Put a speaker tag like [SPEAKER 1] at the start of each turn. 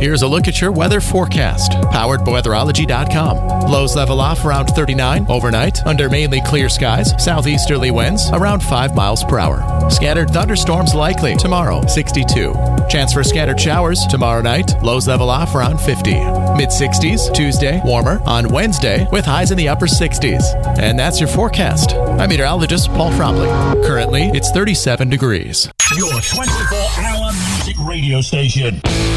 [SPEAKER 1] Here's a look at your weather forecast, powered by weatherology.com. Lows level off around 39 overnight, under mainly clear skies, southeasterly winds around 5 miles per hour. Scattered thunderstorms likely tomorrow, 62. Chance for scattered showers tomorrow night, lows level off around 50. Mid-60s Tuesday, warmer on Wednesday with highs in the upper 60s. And that's your forecast. I'm meteorologist Paul Fromley. Currently, it's 37 degrees.
[SPEAKER 2] Your 24-hour music radio station.